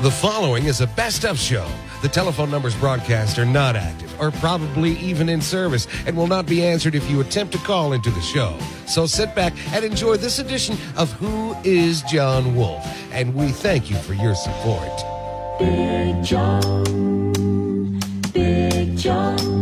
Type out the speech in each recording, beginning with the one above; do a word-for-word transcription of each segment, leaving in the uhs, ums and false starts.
The following is a best-of show. The telephone numbers broadcast are not active or probably even in service and will not be answered if you attempt to call into the show. So sit back and enjoy this edition of Who is John Wolf? And we thank you for your support. Big John, Big John.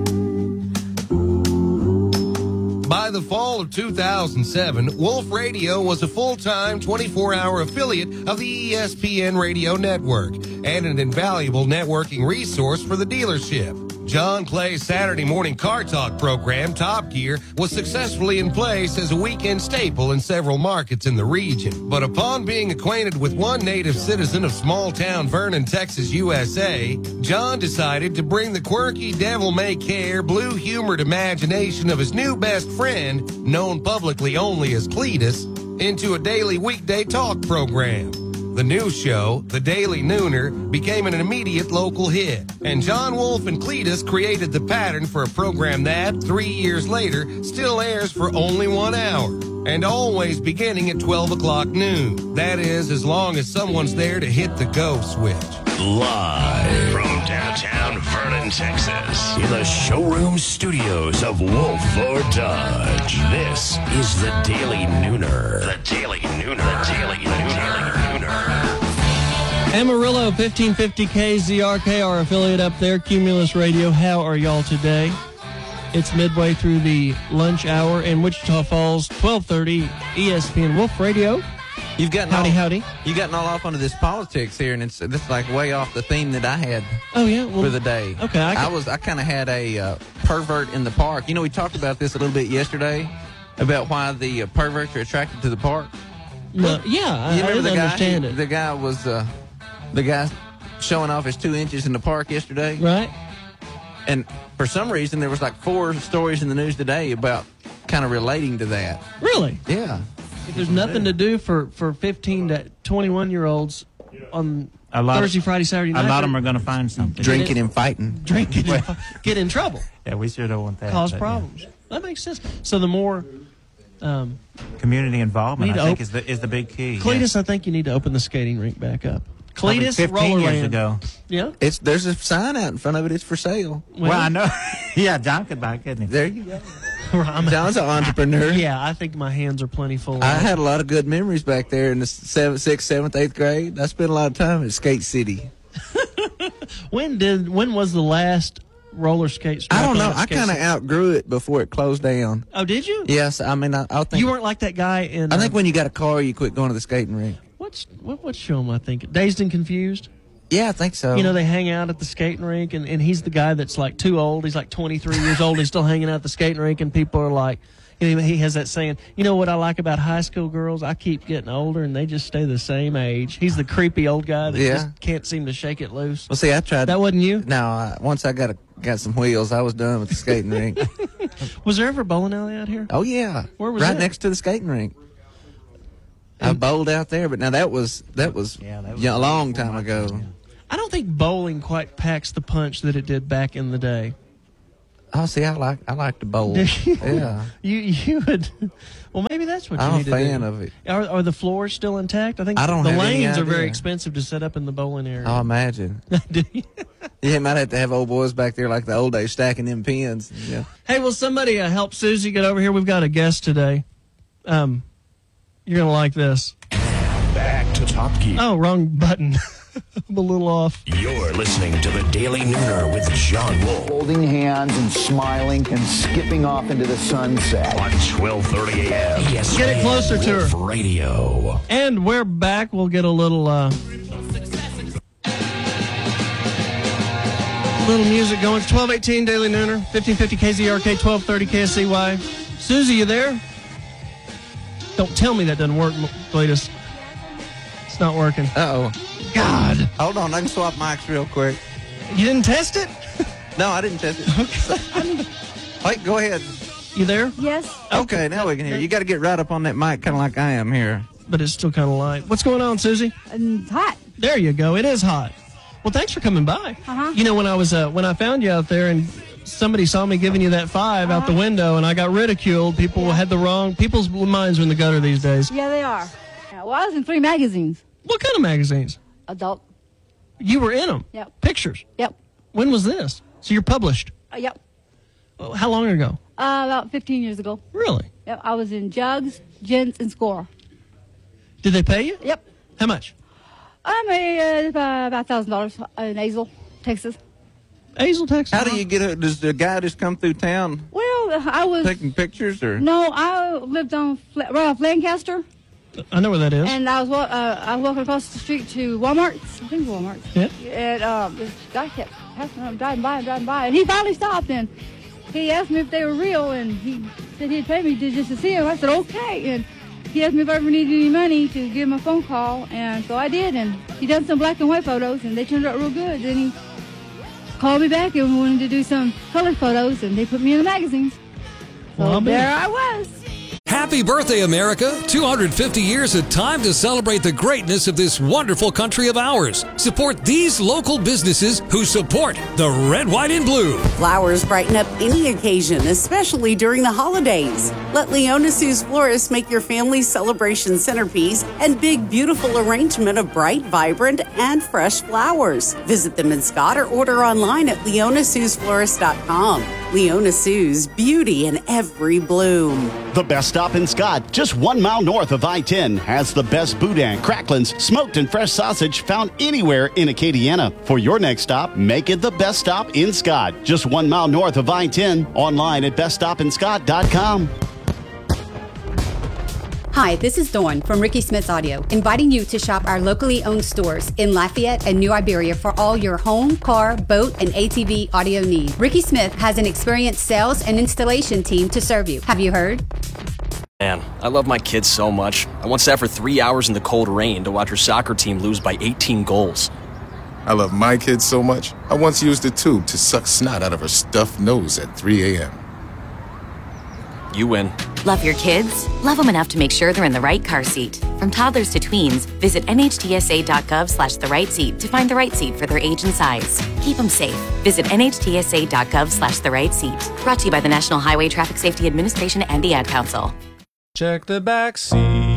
By the fall of two thousand seven, Wolf Radio was a full-time twenty-four hour affiliate of the E S P N Radio Network and an invaluable networking resource for the dealership. John Clay's Saturday morning car talk program, Top Gear, was successfully in place as a weekend staple in several markets in the region. But upon being acquainted with one native citizen of small-town Vernon, Texas, U S A, John decided to bring the quirky, devil-may-care, blue-humored imagination of his new best friend, known publicly only as Cletus, into a daily weekday talk program. The new show, The Daily Nooner, became an immediate local hit, and John Wolf and Cletus created the pattern for a program that, three years later, still airs for only one hour, and always beginning at twelve o'clock noon. That is, as long as someone's there to hit the go switch. Live from downtown Vernon, Texas, in the showroom studios of Wolf or Dodge, this is The Daily Nooner. The Daily Nooner. The Daily Nooner. Amarillo, fifteen fifty K Z R K, our affiliate up there, Cumulus Radio. How are y'all today? It's midway through the lunch hour in Wichita Falls, twelve thirty, E S P N Wolf Radio. You've gotten howdy, all, howdy. You've gotten all off onto this politics here, and it's this is like way off the theme that I had. Oh yeah, well, for the day. Okay, I, I was I kind of had a uh, pervert in the park. You know, we talked about this a little bit yesterday about why the uh, perverts are attracted to the park. No, yeah, you I, I didn't the guy, understand it. The guy was uh, the guy showing off his two inches in the park yesterday, right? And for some reason, there was like four stories in the news today about kind of relating to that. Really? Yeah. If there's nothing to do for, for fifteen to twenty-one year olds on a lot Thursday, of, Friday, Saturday night, a lot of them are going to find something. Drinking and fighting. Drinking and get in trouble. Yeah, we sure don't want that. Cause but, problems. Yeah. That makes sense. So the more um, community involvement, I think, op- is the is the big key. Cletus, yeah. I think you need to open the skating rink back up. Cletus, fifteen years Rollerland. ago. Yeah. It's there's a sign out in front of it. It's for sale. Well, well I know. Yeah, John could buy it, couldn't he? There you go. John's an entrepreneur. Yeah, I think my hands are plenty full. I had a lot of good memories back there in the seventh, sixth, seventh, eighth grade. I spent a lot of time at Skate City. when did when was the last roller skate? I don't know. I kind of outgrew it before it closed down. Oh, did you? Yes. I mean, I, I think you weren't like that guy in. I think uh, when you got a car, you quit going to the skating rink. What's what? What show am I thinking? Dazed and Confused. Yeah, I think so. You know, they hang out at the skating rink, and, and he's the guy that's like too old. He's like twenty-three years old. He's still hanging out at the skating rink, and people are like, you know, he has that saying, you know what I like about high school girls? I keep getting older, and they just stay the same age. He's the creepy old guy that yeah. just can't seem to shake it loose. Well, see, I tried. That wasn't you? No, I, once I got a, got some wheels, I was done with the skating rink. Was there ever a bowling alley out here? Oh, yeah. Where was Right that? next to the skating rink. I bowled out there, but now that was that was, yeah, that was yeah, a long time ago. Yeah. I don't think bowling quite packs the punch that it did back in the day. Oh, see, I like I like to bowl. Yeah, you you would. Well, maybe that's what you I'm need a to do. fan of it. Are, are the floors still intact? I think I don't the have any lanes are very idea. expensive to set up in the bowling area. I'll imagine. Do you? Yeah, might have to have old boys back there like the old days stacking them pins. Yeah. Hey, will somebody uh, help Susie get over here? We've got a guest today. Um, you're gonna like this. Back to Top Gear. Oh, wrong button. I'm a little off. You're listening to The Daily Nooner with John Wolf. Holding hands and smiling and skipping off into the sunset. On twelve thirty a.m. E S P N Get it closer to her. Wolf Radio. And we're back. We'll get a little uh, little music going. It's twelve eighteen Daily Nooner, fifteen fifty K Z R K, twelve thirty K S C Y. Susie, you there? Don't tell me that doesn't work, Cletus. It's not working. Uh-oh. God. Hold on, I can swap mics real quick. You didn't test it? No, I didn't test it. Okay. Wait, go ahead. You there? Yes. Okay, now we can hear. You got to get right up on that mic, kind of like I am here. But it's still kind of light. What's going on, Susie? Um, hot. There you go. It is hot. Well, thanks for coming by. Uh-huh. You know, when I was uh, when I found you out there and somebody saw me giving you that five uh-huh. out the window and I got ridiculed, people yeah. had the wrong, people's minds are in the gutter these days. Yeah, they are. Yeah, well, I was in three magazines. What kind of magazines? Adult. You were in them? Yep. Pictures? Yep. When was this? So you're published? Uh, yep. Oh, how long ago? Uh, about fifteen years ago. Really? Yep. I was in Jugs, Gents, and Score. Did they pay you? Yep. How much? I made uh, about about thousand dollars in Azle, Texas. Azle, Texas. How do you get a, does the guy just come through town Well, I was taking pictures or? no, I lived on Fla- right off Lancaster, I know where that is. and I was wa- uh, I was walking across the street to Walmart's. I think Walmart's. Yeah. And um, this guy kept passing, I'm driving by and driving by, and he finally stopped and he asked me if they were real, and he said he'd pay me to, just to see them. I said okay, and he asked me if I ever needed any money to give him a phone call, and so I did, and he done some black and white photos, and they turned out real good. Then he called me back and wanted to do some color photos, and they put me in the magazines. So Well, I bet. there I was. Happy birthday, America! two hundred fifty years of time to celebrate the greatness of this wonderful country of ours. Support these local businesses who support the Red, White, and Blue. Flowers brighten up any occasion, especially during the holidays. Let Leona Sue's Florist make your family's celebration centerpiece and big, beautiful arrangement of bright, vibrant, and fresh flowers. Visit them in Scott or order online at leona sues florist dot com. Leona Sue's, beauty in every bloom. The best stop in Scott, just one mile north of I ten, has the best boudin, cracklins, smoked and fresh sausage found anywhere in Acadiana. For your next stop, make it the best stop in Scott, just one mile north of I ten, online at best stop in scott dot com. Hi, this is Dawn from Ricky Smith's Audio, inviting you to shop our locally owned stores in Lafayette and New Iberia for all your home, car, boat, and A T V audio needs. Ricky Smith has an experienced sales and installation team to serve you. Have you heard? Man, I love my kids so much. I once sat for three hours in the cold rain to watch her soccer team lose by eighteen goals. I love my kids so much, I once used a tube to suck snot out of her stuffed nose at three a.m. You win. Love your kids? Love them enough to make sure they're in the right car seat. From toddlers to tweens, visit N H T S A dot gov slash the right seat to find the right seat for their age and size. Keep them safe. Visit N H T S A dot gov slash the right seat. Brought to you by the National Highway Traffic Safety Administration and the Ad Council. Check the back seat.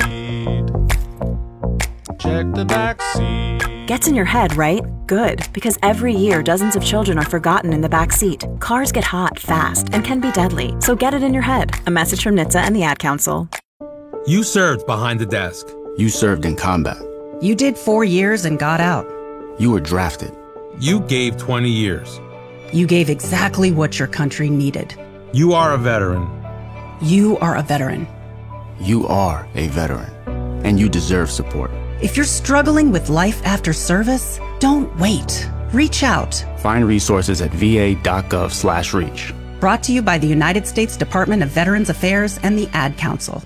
Check the back seat. Gets in your head, right? Good, because every year dozens of children are forgotten in the back seat. Cars get hot fast and can be deadly, so get it in your head. A message from N H T S A and the Ad Council. You served behind the desk. You served in combat. You did four years and got out. You were drafted. You gave twenty years. You gave exactly what your country needed. You are a veteran. You are a veteran. You are a veteran, and you deserve support. If you're struggling with life after service, don't wait. Reach out. Find resources at v a dot gov slash reach. Brought to you by the United States Department of Veterans Affairs and the Ad Council.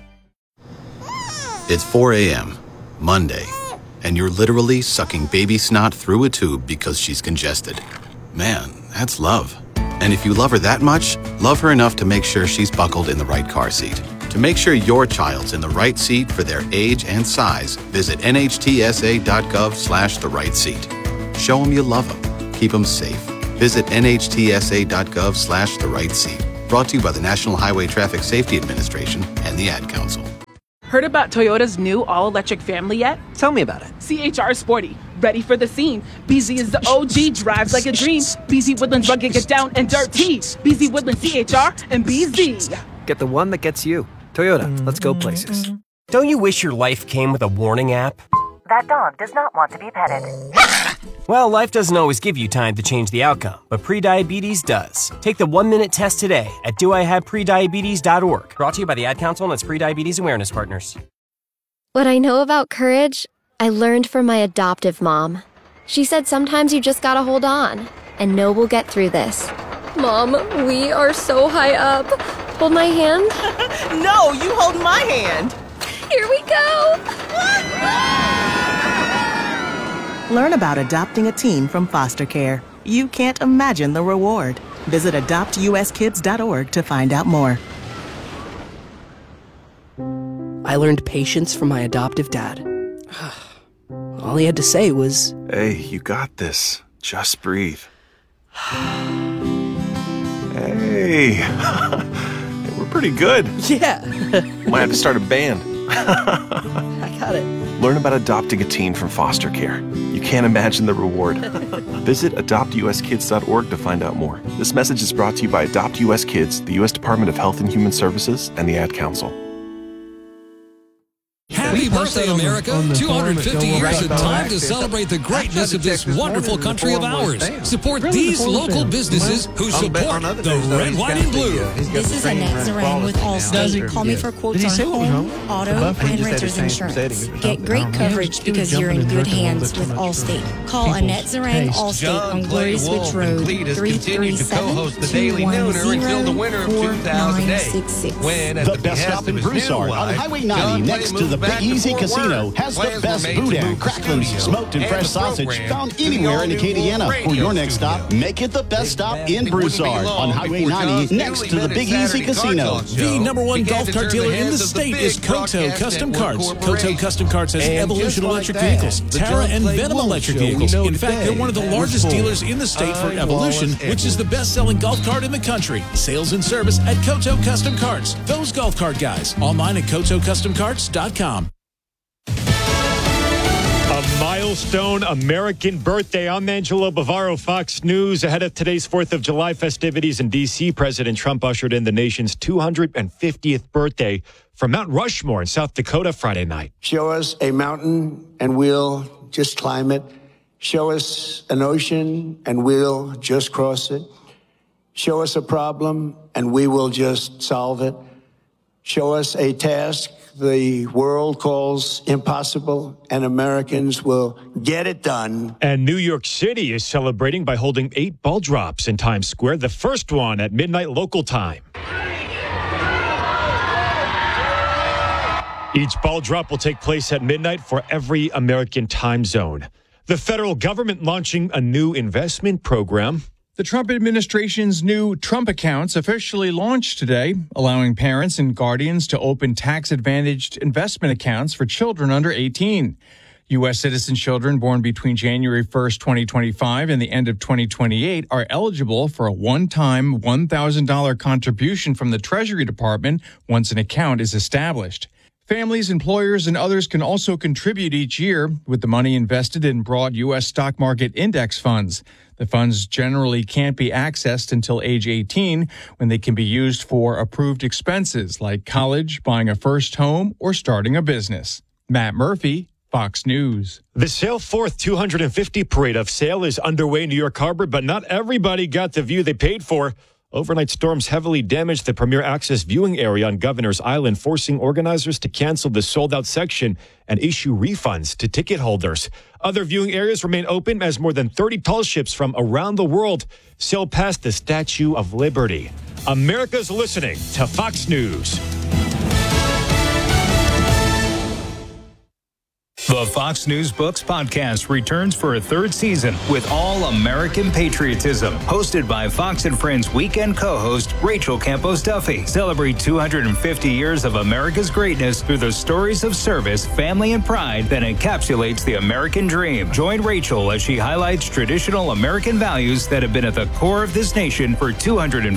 It's four a.m., Monday, and you're literally sucking baby snot through a tube because she's congested. Man, that's love. And if you love her that much, love her enough to make sure she's buckled in the right car seat. To make sure your child's in the right seat for their age and size, visit N H T S A dot gov slash the right seat. Show them you love them. Keep them safe. Visit N H T S A dot gov slash the right seat. Brought to you by the National Highway Traffic Safety Administration and the Ad Council. Heard about Toyota's new all-electric family yet? Tell me about it. C H R Sporty. Ready for the scene. B Z is the O G, drives like a dream. B Z Woodlands rugged, get down and dirty. B Z Woodlands C H R and B Z. Get the one that gets you. Toyota, let's go places. Don't you wish your life came with a warning app? That dog does not want to be petted. Well, life doesn't always give you time to change the outcome, but prediabetes does. Take the one-minute test today at do I have prediabetes dot org. Brought to you by the Ad Council and its Prediabetes Awareness Partners. What I know about courage, I learned from my adoptive mom. She said sometimes you just gotta hold on, and know we'll get through this. Mom, we are so high up. Hold my hand. No, you hold my hand. Here we go. Learn about adopting a teen from foster care. You can't imagine the reward. Visit adopt u s kids dot org to find out more. I learned patience from my adoptive dad. All he had to say was, "Hey, you got this. Just breathe." Hey, we're pretty good. Yeah. Might have to start a band. I got it. Learn about adopting a teen from foster care. You can't imagine the reward. Visit adopt u s kids dot org to find out more. This message is brought to you by Adopt U S Kids, the U S Department of Health and Human Services, and the Ad Council. Happy birthday, America! two hundred fifty years of time to celebrate the greatness of this wonderful country of ours. Support these local businesses who support the red, white, and blue. This is Annette Zarang with Allstate. Call me for quotes on home, auto, and renter's insurance. Get great coverage because you're in good hands with Allstate. Call Annette Zarang Allstate on Glory Switch Road, three three seven, two one zero, four nine six six. The best stop in Broussard on Highway ninety next to the Big Easy Casino has the best boudin, cracklins, smoked and fresh sausage found anywhere in Acadiana. For your next stop, make it the best stop in Broussard on Highway ninety next to the Big Easy Casino. The number one golf cart dealer in the state is Koto Custom Carts. Koto Custom Carts has Evolution electric vehicles, Tara and Venom electric vehicles. In fact, they're one of the largest dealers in the state for Evolution, which is the best-selling golf cart in the country. Sales and service at Koto Custom Carts. Those golf cart guys. Online at koto custom carts dot com. A milestone American birthday. I'm Angelo Bavaro, Fox News. Ahead of today's fourth of July festivities in D C, President Trump ushered in the nation's two hundred fiftieth birthday from Mount Rushmore in South Dakota Friday night. Show us a mountain and we'll just climb it. Show us an ocean and we'll just cross it. Show us a problem and we will just solve it. Show us a task the world calls impossible, and Americans will get it done. And New York City is celebrating by holding eight ball drops in Times Square, the first one at midnight local time. Each ball drop will take place at midnight for every American time zone. The federal government launching a new investment program. The Trump administration's new Trump accounts officially launched today, allowing parents and guardians to open tax-advantaged investment accounts for children under eighteen. U S citizen children born between January first, twenty twenty-five and the end of twenty twenty-eight are eligible for a one-time one thousand dollars contribution from the Treasury Department once an account is established. Families, employers, and others can also contribute each year with the money invested in broad U S stock market index funds. The funds generally can't be accessed until age eighteen, when they can be used for approved expenses like college, buying a first home, or starting a business. Matt Murphy, Fox News. The Sail Forth two hundred fifty Parade of Sail is underway in New York Harbor, but not everybody got the view they paid for. Overnight storms heavily damaged the premier access viewing area on Governor's Island, forcing organizers to cancel the sold-out section and issue refunds to ticket holders. Other viewing areas remain open as more than thirty tall ships from around the world sail past the Statue of Liberty. America's listening to Fox News. The Fox News Books podcast returns for a third season with All American Patriotism, hosted by Fox and Friends weekend co-host Rachel Campos Duffy. Celebrate two hundred fifty years of America's greatness through the stories of service, family, and pride that encapsulates the American dream. Join Rachel as she highlights traditional American values that have been at the core of this nation for two hundred